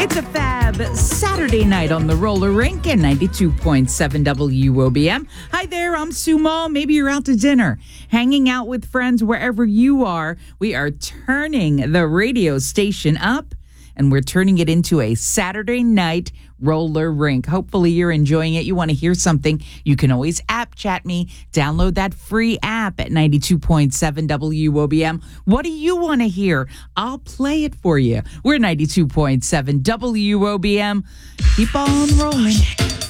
It's a fab Saturday night on the roller rink at 92.7 WOBM. Hi there, I'm Sumo. Maybe you're out to dinner, hanging out with friends wherever you are. We are turning the radio station up, and we're turning it into a Saturday night roller rink. Hopefully you're enjoying it. You want to hear something, you can always app chat me. Download that free app at 92.7 WOBM. What do you want to hear? I'll play it for you. We're 92.7 WOBM. Keep on rolling.